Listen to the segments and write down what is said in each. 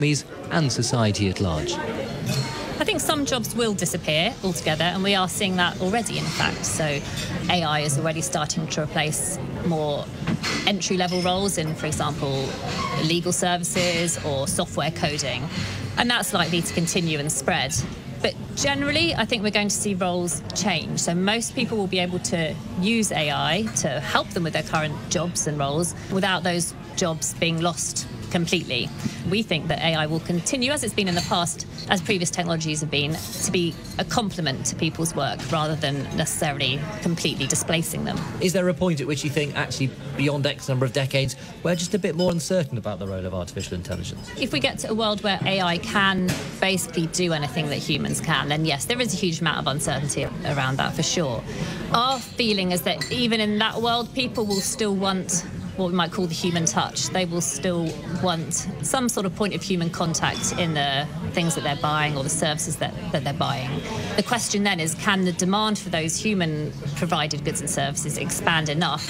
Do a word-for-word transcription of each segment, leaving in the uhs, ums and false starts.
and society at large. I think some jobs will disappear altogether, and we are seeing that already, in fact. So A I is already starting to replace more entry-level roles in, for example, legal services or software coding, and that's likely to continue and spread. But generally, I think we're going to see roles change. So most people will be able to use A I to help them with their current jobs and roles without those jobs being lost completely. We think that A I will continue, as it's been in the past, as previous technologies have been, to be a complement to people's work rather than necessarily completely displacing them. Is there a point at which you think, actually, beyond X number of decades, we're just a bit more uncertain about the role of artificial intelligence? If we get to a world where A I can basically do anything that humans can, then yes, there is a huge amount of uncertainty around that for sure. Our feeling is that even in that world, people will still want what we might call the human touch. They will still want some sort of point of human contact in the things that they're buying or the services that, that they're buying. The question then is, can the demand for those human-provided goods and services expand enough?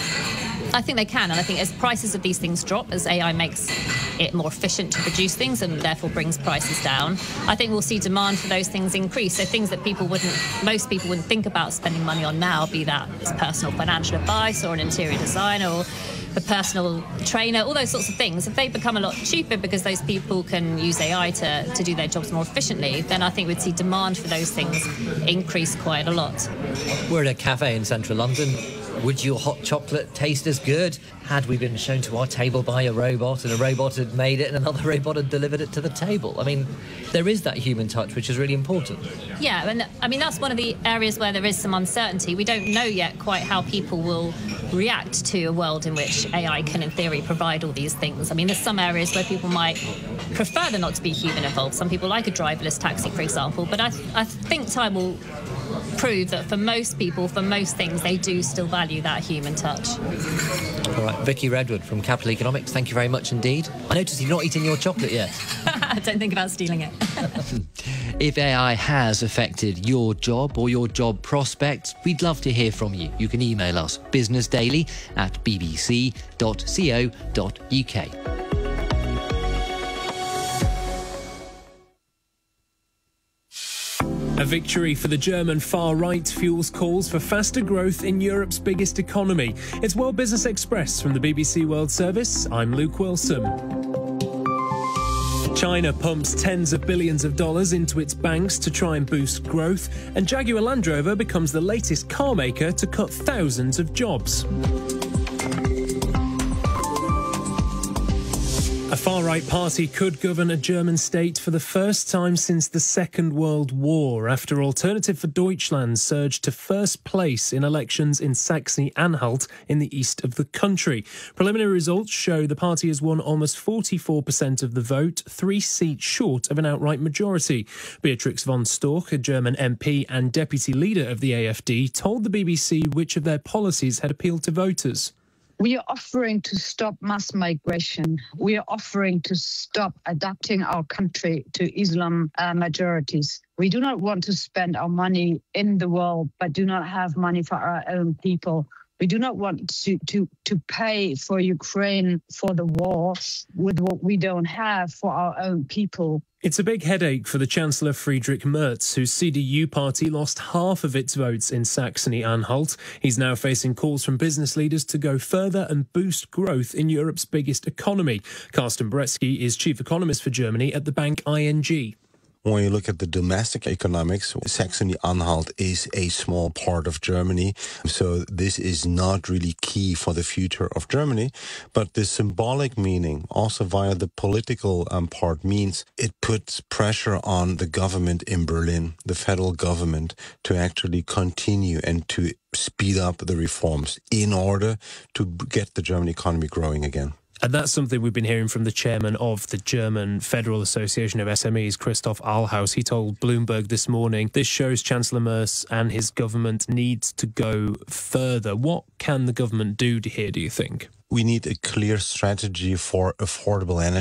I think they can, and I think as prices of these things drop, as A I makes it more efficient to produce things and therefore brings prices down, I think we'll see demand for those things increase. So things that people wouldn't, most people wouldn't think about spending money on now, be that personal financial advice or an interior design or the personal trainer, all those sorts of things, if they become a lot cheaper because those people can use A I to, to do their jobs more efficiently, then I think we'd see demand for those things increase quite a lot. We're in a cafe in central London. Would your hot chocolate taste as good had we been shown to our table by a robot and a robot had made it and another robot had delivered it to the table? I mean, there is that human touch, which is really important. Yeah, and I mean, that's one of the areas where there is some uncertainty. We don't know yet quite how people will react to a world in which A I can, in theory, provide all these things. I mean, there's some areas where people might prefer there not to be human involved. Some people like a driverless taxi, for example, but I, th- I think time will prove that for most people, for most things, they do still value that human touch. All right, Vicky Redwood from Capital Economics, thank you very much indeed. I noticed you've not eaten your chocolate yet. Don't think about stealing it. If A I has affected your job or your job prospects, we'd love to hear from you. You can email us businessdaily at b b c dot co dot u k. A victory for the German far right fuels calls for faster growth in Europe's biggest economy. It's World Business Express from the B B C World Service. I'm Luke Wilson. China pumps tens of billions of dollars into its banks to try and boost growth, and Jaguar Land Rover becomes the latest car maker to cut thousands of jobs. A far-right party could govern a German state for the first time since the Second World War, after Alternative for Deutschland surged to first place in elections in Saxony-Anhalt in the east of the country. Preliminary results show the party has won almost forty-four percent of the vote, three seats short of an outright majority. Beatrix von Storch, a German M P and deputy leader of the A F D, told the B B C which of their policies had appealed to voters. We are offering to stop mass migration. We are offering to stop adapting our country to Islam uh, majorities. We do not want to spend our money in the world, but do not have money for our own people. We do not want to, to, to pay for Ukraine for the war with what we don't have for our own people. It's a big headache for the Chancellor Friedrich Merz, whose C D U party lost half of its votes in Saxony-Anhalt. He's now facing calls from business leaders to go further and boost growth in Europe's biggest economy. Carsten Bretsky is chief economist for Germany at the bank I N G. When you look at the domestic economics, Saxony-Anhalt is a small part of Germany. So this is not really key for the future of Germany. But the symbolic meaning, also via the political um, part, means it puts pressure on the government in Berlin, the federal government, to actually continue and to speed up the reforms in order to get the German economy growing again. And that's something we've been hearing from the chairman of the German Federal Association of S M Es, Christoph Allhaus. He told Bloomberg this morning, this shows Chancellor Merz and his government needs to go further. What can the government do here, do you think? We need a clear strategy for affordable energy.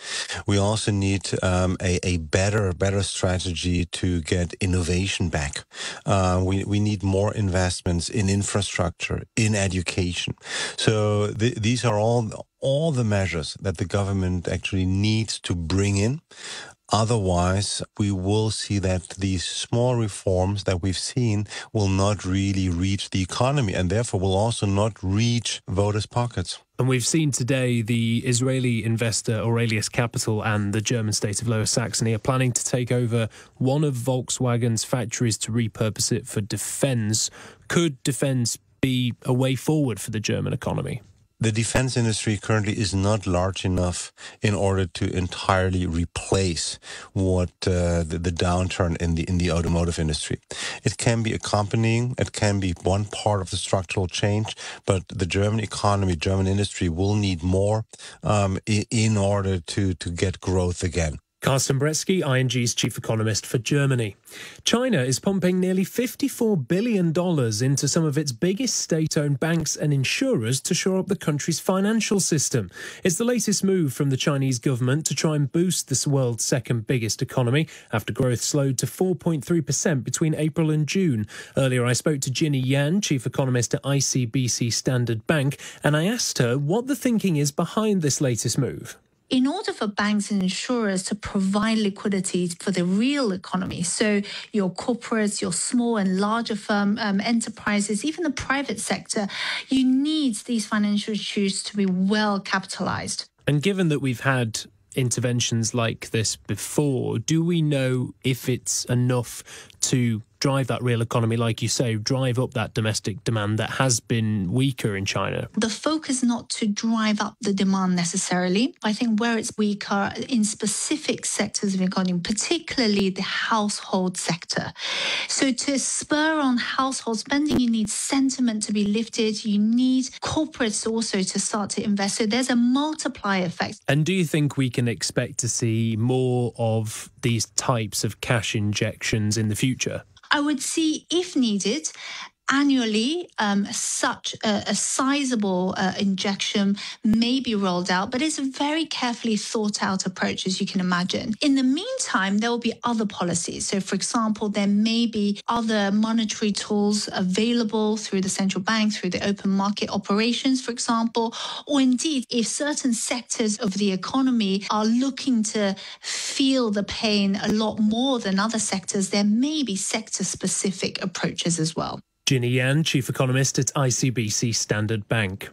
We also need um, a, a better, better strategy to get innovation back. Uh, we, we need more investments in infrastructure, in education. So th- these are all, all the measures that the government actually needs to bring in. Otherwise, we will see that these small reforms that we've seen will not really reach the economy and therefore will also not reach voters' pockets. And we've seen today the Israeli investor Aurelius Capital and the German state of Lower Saxony are planning to take over one of Volkswagen's factories to repurpose it for defence. Could defence be a way forward for the German economy? The defense industry currently is not large enough in order to entirely replace what uh, the, the downturn in the in the automotive industry. It can be accompanying, it can be one part of the structural change, but the German economy, German industry will need more um, in, in order to, to get growth again. Carsten Bretsky, I N G's chief economist for Germany. China is pumping nearly fifty-four billion dollars into some of its biggest state-owned banks and insurers to shore up the country's financial system. It's the latest move from the Chinese government to try and boost this world's second biggest economy after growth slowed to four point three percent between April and June. Earlier, I spoke to Ginny Yan, chief economist at I C B C Standard Bank, and I asked her what the thinking is behind this latest move. In order for banks and insurers to provide liquidity for the real economy, so your corporates, your small and larger firm um, enterprises, even the private sector, you need these financial institutions to be well capitalized. And given that we've had interventions like this before, do we know if it's enough to drive that real economy, like you say, drive up that domestic demand that has been weaker in China? The focus not to drive up the demand necessarily. I think where it's weaker in specific sectors of the economy, particularly the household sector. So to spur on household spending, you need sentiment to be lifted. You need corporates also to start to invest. So there's a multiplier effect. And do you think we can expect to see more of these types of cash injections in the future? I would see, if needed, annually, um, such a, a sizable uh, injection may be rolled out, but it's a very carefully thought out approach, as you can imagine. In the meantime, there will be other policies. So, for example, there may be other monetary tools available through the central bank, through the open market operations, for example, or indeed, if certain sectors of the economy are looking to feel the pain a lot more than other sectors, there may be sector-specific approaches as well. Ginny Yan, chief economist at I C B C Standard Bank.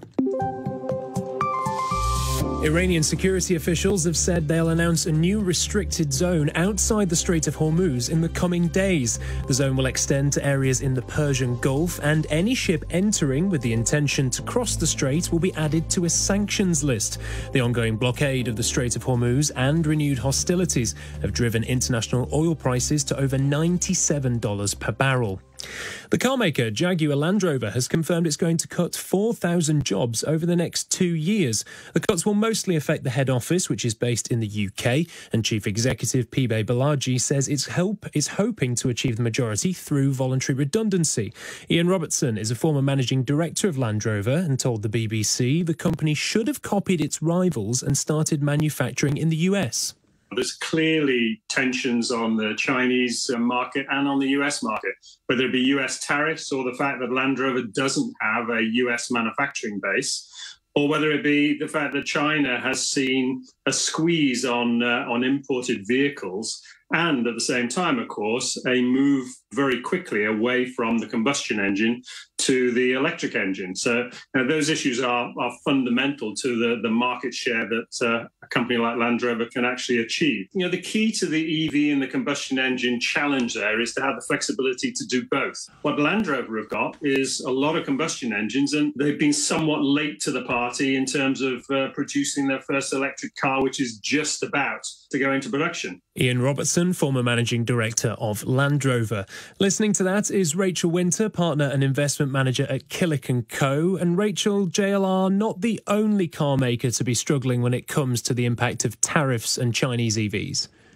Iranian security officials have said they'll announce a new restricted zone outside the Strait of Hormuz in the coming days. The zone will extend to areas in the Persian Gulf, and any ship entering with the intention to cross the strait will be added to a sanctions list. The ongoing blockade of the Strait of Hormuz and renewed hostilities have driven international oil prices to over ninety-seven dollars per barrel. The carmaker Jaguar Land Rover has confirmed it's going to cut four thousand jobs over the next two years. The cuts will mostly affect the head office, which is based in the U K, and Chief Executive P B Balaji says it's, help, it's hoping to achieve the majority through voluntary redundancy. Ian Robertson is a former managing director of Land Rover and told the B B C the company should have copied its rivals and started manufacturing in the U S. There's clearly tensions on the Chinese market and on the U S market, whether it be U S tariffs or the fact that Land Rover doesn't have a U S manufacturing base, or whether it be the fact that China has seen a squeeze on uh, on imported vehicles, and at the same time, of course, a move very quickly away from the combustion engine to the electric engine. So uh, those issues are, are fundamental to the, the market share that uh, a company like Land Rover can actually achieve. You know, the key to the E V and the combustion engine challenge there is to have the flexibility to do both. What Land Rover have got is a lot of combustion engines, and they've been somewhat late to the party in terms of uh, producing their first electric car, which is just about to go into production. Ian Robertson, former managing director of Land Rover. Listening to that is Rachel Winter, partner and investment manager at Killick and Co. And Rachel, J L R not the only car maker to be struggling when it comes to the impact of tariffs and Chinese E Vs.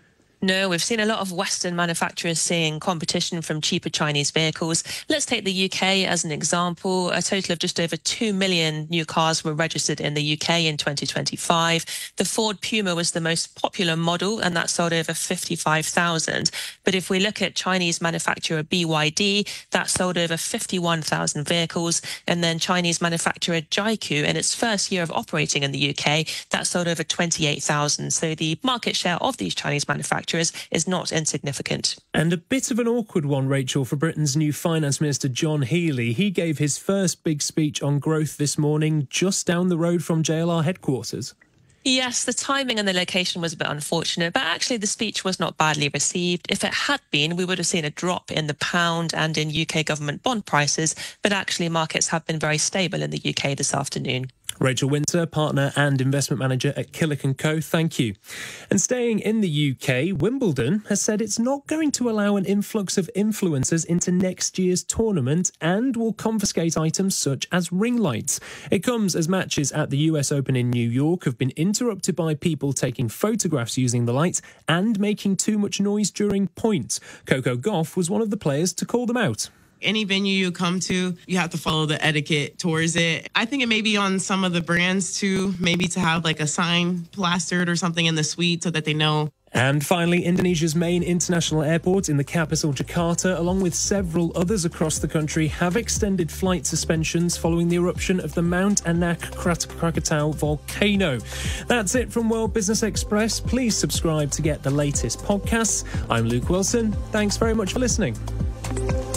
No, we've seen a lot of Western manufacturers seeing competition from cheaper Chinese vehicles. Let's take the U K as an example. A total of just over two million new cars were registered in the U K in twenty twenty-five. The Ford Puma was the most popular model, and that sold over fifty-five thousand. But if we look at Chinese manufacturer B Y D, that sold over fifty-one thousand vehicles. And then Chinese manufacturer Jaikou, in its first year of operating in the U K, that sold over twenty-eight thousand. So the market share of these Chinese manufacturers is not insignificant. And a bit of an awkward one, Rachel, for Britain's new Finance Minister John Healey. He gave his first big speech on growth this morning just down the road from J L R headquarters. Yes, the timing and the location was a bit unfortunate, but actually the speech was not badly received. If it had been, we would have seen a drop in the pound and in U K government bond prices, but actually markets have been very stable in the U K this afternoon. Rachel Winter, partner and investment manager at Killick and Co, thank you. And staying in the U K, Wimbledon has said it's not going to allow an influx of influencers into next year's tournament and will confiscate items such as ring lights. It comes as matches at the U S Open in New York have been interrupted by people taking photographs using the lights and making too much noise during points. Coco Gauff was one of the players to call them out. Any venue you come to, you have to follow the etiquette towards it. I think it may be on some of the brands too, maybe to have like a sign plastered or something in the suite so that they know. And finally, Indonesia's main international airport in the capital, Jakarta, along with several others across the country, have extended flight suspensions following the eruption of the Mount Anak Krakatau volcano. That's it from World Business Express. Please subscribe to get the latest podcasts. I'm Luke Wilson. Thanks very much for listening.